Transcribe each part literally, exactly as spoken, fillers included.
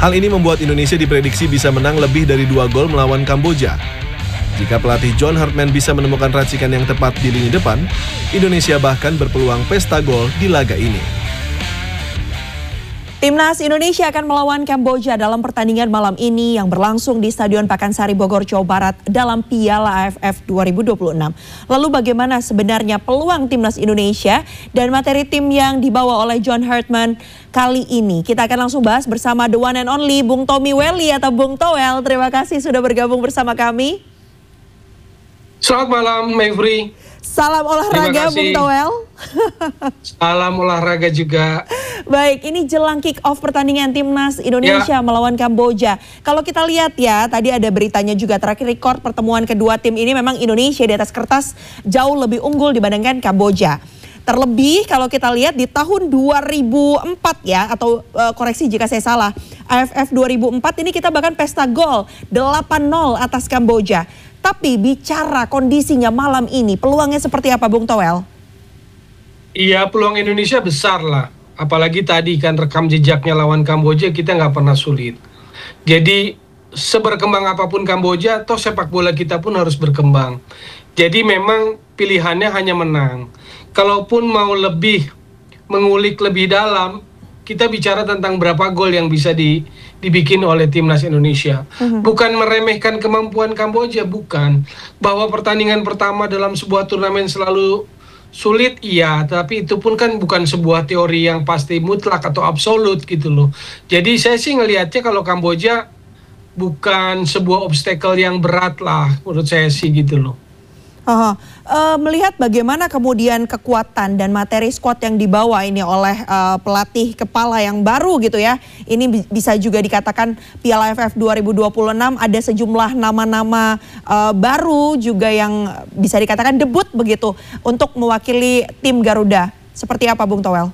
Hal ini membuat Indonesia diprediksi bisa menang lebih dari dua gol melawan Kamboja. Jika pelatih John Hartman bisa menemukan racikan yang tepat di lini depan, Indonesia bahkan berpeluang pesta gol di laga ini. Timnas Indonesia akan melawan Kamboja dalam pertandingan malam ini yang berlangsung di Stadion Pakansari Bogor, Jawa Barat dalam Piala A F F dua ribu dua puluh enam. Lalu bagaimana sebenarnya peluang Timnas Indonesia dan materi tim yang dibawa oleh John Hartman kali ini? Kita akan langsung bahas bersama the one and only Bung Tommy Welly atau Bung Toel. Terima kasih sudah bergabung bersama kami. Selamat malam, Mevri. Salam olahraga, Bung Toel. Salam olahraga juga. Baik, ini jelang kick off pertandingan Timnas Indonesia ya. melawan Kamboja. Kalau kita lihat ya, tadi ada beritanya juga terakhir rekor pertemuan kedua tim ini memang Indonesia di atas kertas jauh lebih unggul dibandingkan Kamboja. Terlebih kalau kita lihat di tahun dua ribu empat ya, atau uh, koreksi jika saya salah, A F F dua ribu empat ini kita bahkan pesta gol delapan nol atas Kamboja. Tapi bicara kondisinya malam ini, peluangnya seperti apa, Bung Toel? Iya, peluang Indonesia besar lah. Apalagi tadi kan rekam jejaknya lawan Kamboja kita nggak pernah sulit. Jadi seberkembang apapun Kamboja, toh sepak bola kita pun harus berkembang. Jadi memang pilihannya hanya menang. Kalaupun mau lebih mengulik lebih dalam, kita bicara tentang berapa gol yang bisa di, dibikin oleh Timnas Indonesia. Uh-huh. Bukan meremehkan kemampuan Kamboja, bukan. Bahwa pertandingan pertama dalam sebuah turnamen selalu sulit, iya, tapi itu pun kan bukan sebuah teori yang pasti mutlak atau absolut gitu loh. Jadi saya sih ngelihatnya kalau Kamboja bukan sebuah obstacle yang berat lah menurut saya sih gitu loh. Uh, uh, melihat bagaimana kemudian kekuatan dan materi skuad yang dibawa ini oleh uh, pelatih kepala yang baru gitu ya. Ini bi- bisa juga dikatakan Piala A F F dua ribu dua puluh enam ada sejumlah nama-nama uh, baru juga yang bisa dikatakan debut begitu untuk mewakili tim Garuda. Seperti apa, Bung Toel?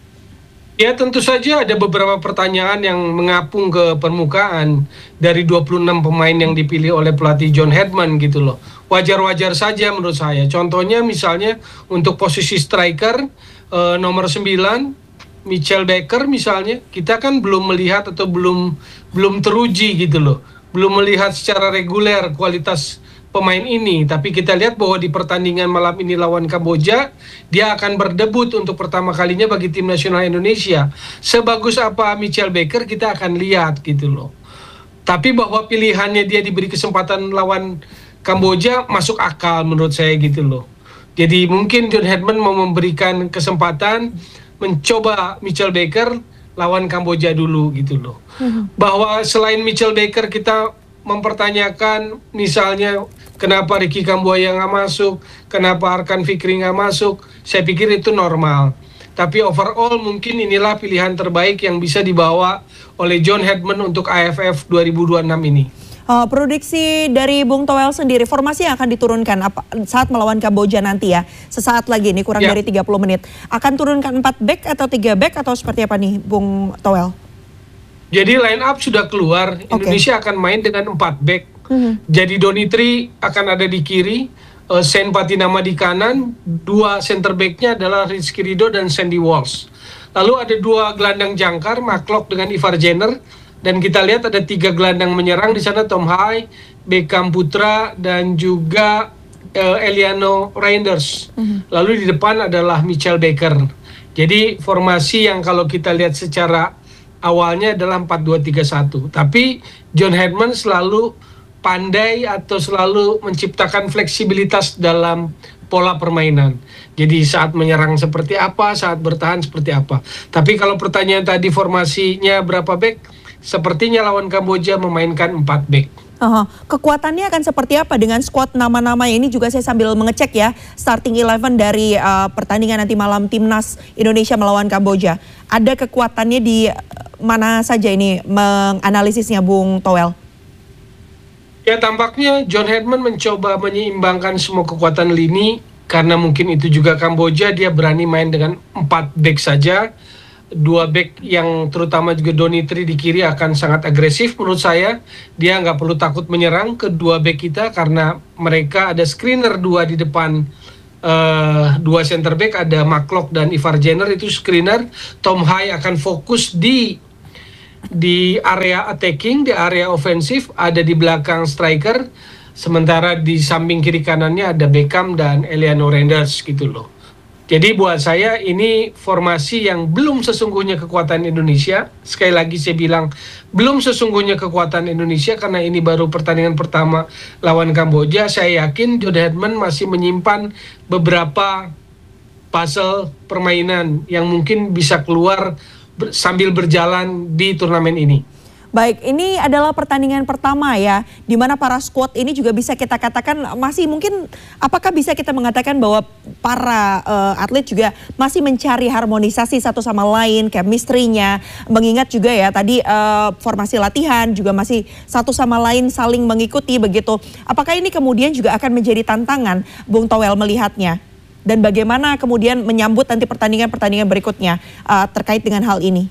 Ya, tentu saja ada beberapa pertanyaan yang mengapung ke permukaan dari dua puluh enam pemain yang dipilih oleh pelatih John Hartman gitu loh. Wajar-wajar saja menurut saya. Contohnya misalnya untuk posisi striker eh, nomor sembilan Michel Baker misalnya, kita kan belum melihat atau belum belum teruji gitu loh. Belum melihat secara reguler kualitas pemain ini, tapi kita lihat bahwa di pertandingan malam ini lawan Kamboja, dia akan berdebut untuk pertama kalinya bagi tim nasional Indonesia. Sebagus apa Michel Baker kita akan lihat gitu loh. Tapi bahwa pilihannya dia diberi kesempatan lawan Kamboja masuk akal menurut saya gitu loh. Jadi mungkin John Hartman mau memberikan kesempatan mencoba Michel Baker lawan Kamboja dulu gitu loh. Hmm. Bahwa selain Michel Baker kita mempertanyakan misalnya kenapa Ricky Kambuaya nggak masuk, kenapa Arkan Fikri nggak masuk, saya pikir itu normal. Tapi overall mungkin inilah pilihan terbaik yang bisa dibawa oleh John Hartman untuk A F F dua ribu dua puluh enam ini. Uh, prediksi dari Bung Toel sendiri, formasi yang akan diturunkan apa, saat melawan Kamboja nanti ya, sesaat lagi nih kurang ya. dari tiga puluh menit. Akan turunkan empat back atau tiga back atau seperti apa nih Bung Toel? Jadi line up sudah keluar, okay. Indonesia akan main dengan empat back. Mm-hmm. Jadi Donitri akan ada di kiri, uh, Sen Patinama di kanan, dua center backnya adalah Rizky Ridho dan Sandy Walsh. Lalu ada dua gelandang jangkar, Maklok dengan Ivar Jenner, dan kita lihat ada tiga gelandang menyerang di sana, Tom Hai, Beckham Putra, dan juga uh, Eliano Reinders. Mm-hmm. Lalu di depan adalah Michel Baker. Jadi formasi yang kalau kita lihat secara awalnya adalah empat dua tiga satu. Tapi John Hartman selalu pandai atau selalu menciptakan fleksibilitas dalam pola permainan. Jadi saat menyerang seperti apa, saat bertahan seperti apa. Tapi kalau pertanyaan tadi formasinya berapa back, sepertinya lawan Kamboja memainkan empat back. Uh-huh. Kekuatannya akan seperti apa dengan skuad nama-nama ini juga saya sambil mengecek ya starting eleven dari uh, pertandingan nanti malam Timnas Indonesia melawan Kamboja. Ada kekuatannya di mana saja ini menganalisisnya Bung Toel? Ya tampaknya John Hartman mencoba menyeimbangkan semua kekuatan lini karena mungkin itu juga Kamboja, dia berani main dengan empat back saja. Dua back yang terutama juga Donitri di kiri akan sangat agresif menurut saya. Dia nggak perlu takut menyerang kedua back kita karena mereka ada screener dua di depan. Uh, dua center back ada Maklok dan Ivar Jenner itu screener. Tom Hai akan fokus di di area attacking, di area ofensif, ada di belakang striker, sementara di samping kiri kanannya ada Beckham dan Eliano Reinders gitu loh. Jadi buat saya ini formasi yang belum sesungguhnya kekuatan Indonesia. Sekali lagi saya bilang belum sesungguhnya kekuatan Indonesia karena ini baru pertandingan pertama lawan Kamboja. Saya yakin John Hedman masih menyimpan beberapa puzzle permainan yang mungkin bisa keluar ber- sambil berjalan di turnamen ini. Baik, ini adalah pertandingan pertama ya, di mana para squad ini juga bisa kita katakan masih mungkin, apakah bisa kita mengatakan bahwa para uh, atlet juga masih mencari harmonisasi satu sama lain, chemistry-nya, mengingat juga ya tadi uh, formasi latihan juga masih satu sama lain saling mengikuti begitu. Apakah ini kemudian juga akan menjadi tantangan Bung Toel melihatnya? Dan bagaimana kemudian menyambut nanti pertandingan-pertandingan berikutnya uh, terkait dengan hal ini?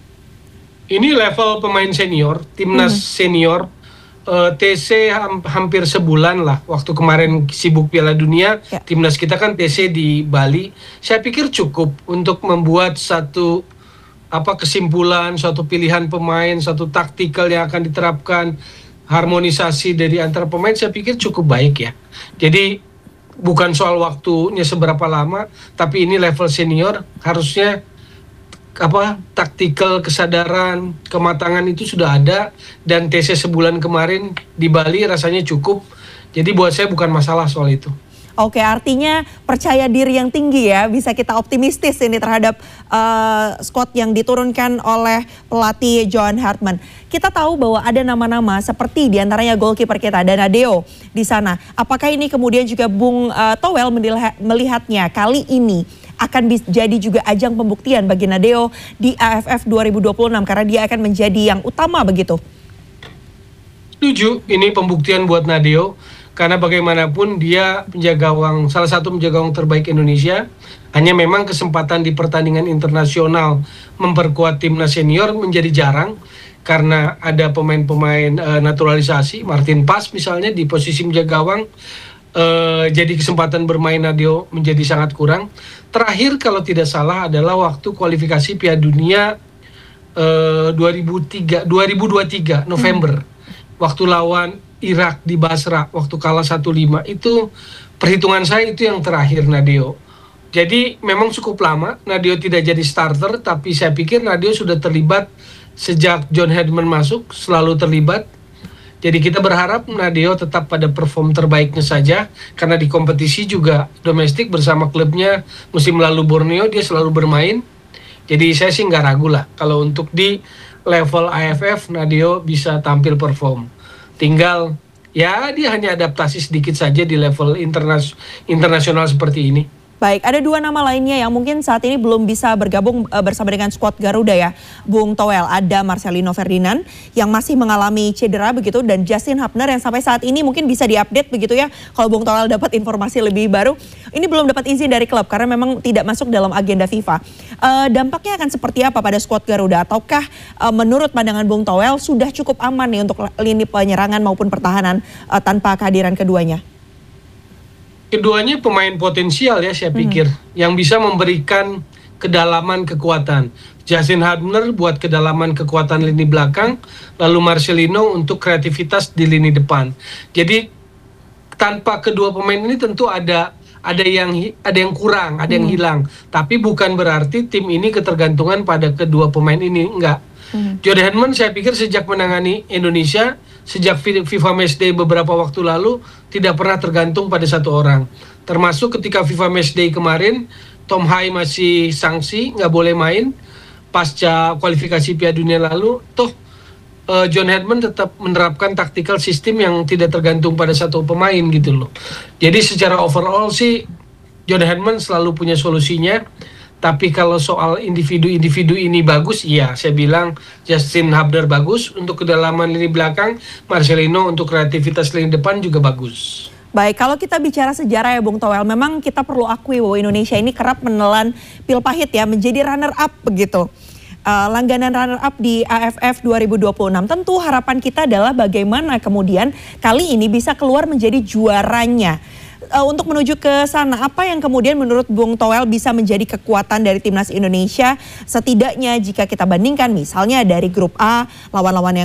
Ini level pemain senior, timnas hmm. senior, uh, T C ham, hampir sebulan lah. Waktu kemarin sibuk Piala Dunia, ya. Timnas kita kan T C di Bali. Saya pikir cukup untuk membuat satu apa kesimpulan, suatu pilihan pemain, satu taktikal yang akan diterapkan, harmonisasi dari antara pemain. Saya pikir cukup baik ya. Jadi bukan soal waktunya seberapa lama, tapi ini level senior harusnya apa taktikal kesadaran kematangan itu sudah ada, dan T C sebulan kemarin di Bali rasanya cukup. Jadi buat saya bukan masalah soal itu. Oke, artinya percaya diri yang tinggi ya, bisa kita optimistis ini terhadap uh, squad yang diturunkan oleh pelatih John Hartman. Kita tahu bahwa ada nama-nama seperti diantaranya goalkeeper kita Nadeo di sana. Apakah ini kemudian juga Bung uh, Toel melihatnya kali ini akan jadi juga ajang pembuktian bagi Nadeo di A F F dua ribu dua puluh enam karena dia akan menjadi yang utama begitu? Setuju, ini pembuktian buat Nadeo karena bagaimanapun dia penjaga gawang, salah satu penjaga gawang terbaik Indonesia. Hanya memang kesempatan di pertandingan internasional memperkuat timnas senior menjadi jarang karena ada pemain-pemain uh, naturalisasi, Martin Pas misalnya di posisi penjaga gawang. Uh, jadi kesempatan bermain Nadeo menjadi sangat kurang. Terakhir kalau tidak salah adalah waktu kualifikasi Piala Dunia uh, dua ribu tiga, dua ribu dua puluh tiga November. Hmm. Waktu lawan Irak di Basra, waktu kalah satu lima. Itu perhitungan saya itu yang terakhir Nadeo. Jadi memang cukup lama Nadeo tidak jadi starter, tapi saya pikir Nadeo sudah terlibat sejak John Hedman masuk, selalu terlibat. Jadi kita berharap Nadeo tetap pada perform terbaiknya saja, karena di kompetisi juga domestik bersama klubnya musim lalu Borneo dia selalu bermain. Jadi saya sih nggak ragu lah kalau untuk di level A F F Nadeo bisa tampil perform. Tinggal ya dia hanya adaptasi sedikit saja di level internas internasional seperti ini. Baik, ada dua nama lainnya yang mungkin saat ini belum bisa bergabung uh, bersama dengan skuad Garuda ya, Bung Toel. Ada Marcelino Ferdinand yang masih mengalami cedera begitu, dan Justin Hubner yang sampai saat ini mungkin bisa diupdate begitu ya. Kalau Bung Toel dapat informasi lebih baru, ini belum dapat izin dari klub karena memang tidak masuk dalam agenda FIFA. Uh, dampaknya akan seperti apa pada skuad Garuda? Ataukah uh, menurut pandangan Bung Toel sudah cukup aman nih untuk lini penyerangan maupun pertahanan uh, tanpa kehadiran keduanya? Keduanya pemain potensial ya saya pikir, hmm. yang bisa memberikan kedalaman kekuatan. Justin Hubner buat kedalaman kekuatan lini belakang, lalu Marcelino untuk kreativitas di lini depan. Jadi tanpa kedua pemain ini tentu ada ada yang ada yang kurang, ada yang hmm. hilang. Tapi bukan berarti tim ini ketergantungan pada kedua pemain ini, enggak. Hmm. John Hedman saya pikir sejak menangani Indonesia, sejak FIFA Matchday beberapa waktu lalu tidak pernah tergantung pada satu orang. Termasuk ketika FIFA Matchday kemarin, Tom Hai masih sanksi, nggak boleh main. Pasca kualifikasi Piala Dunia lalu, toh uh, John Hedman tetap menerapkan tactical system yang tidak tergantung pada satu pemain gitu loh. Jadi secara overall sih John Hedman selalu punya solusinya. Tapi kalau soal individu-individu ini bagus, iya saya bilang Justin Hubner bagus untuk kedalaman lini belakang, Marcelino untuk kreativitas lini depan juga bagus. Baik, kalau kita bicara sejarah ya Bung Toel, memang kita perlu akui bahwa Indonesia ini kerap menelan pil pahit ya, menjadi runner up begitu. Uh, langganan runner up di A F F dua ribu dua puluh enam. Tentu harapan kita adalah bagaimana kemudian kali ini bisa keluar menjadi juaranya. uh, untuk menuju ke sana, apa yang kemudian menurut Bung Toel bisa menjadi kekuatan dari timnas Indonesia setidaknya jika kita bandingkan misalnya dari grup A lawan-lawan yang